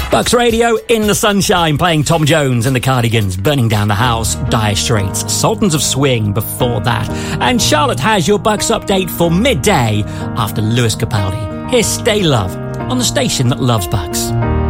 Bucks Radio in the sunshine, playing Tom Jones and the Cardigans, Burning Down the House, Dire Straits, Sultans of Swing before that. And Charlotte has your Bucks update for midday after Lewis Capaldi. Here's Stay Love on the station that loves Bucks.